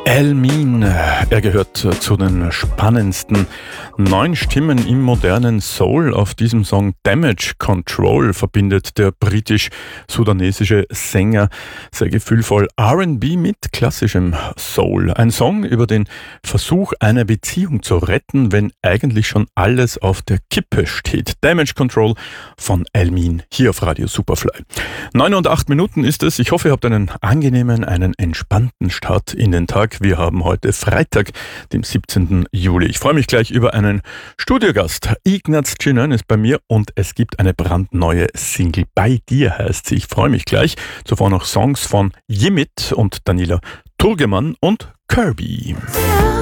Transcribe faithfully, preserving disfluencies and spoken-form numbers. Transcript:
Elmin, er gehört zu den spannendsten neun Stimmen im modernen Soul. Auf diesem Song Damage Control verbindet der britisch-sudanesische Sänger sehr gefühlvoll R and B mit klassischem Soul. Ein Song über den Versuch, eine Beziehung zu retten, wenn eigentlich schon alles auf der Kippe steht. Damage Control von Elmin hier auf Radio Superfly. Neun und acht Minuten ist es. Ich hoffe, ihr habt einen angenehmen, einen entspannten Start in den Tag. Wir haben heute Freitag, dem siebzehnten Juli. Ich freue mich gleich über einen Studiogast. Ignaz Cinnön ist bei mir und es gibt eine brandneue Single. Bei dir heißt sie. Ich freue mich gleich. Zuvor noch Songs von Yimit und Daniela Turgeman und Kirby.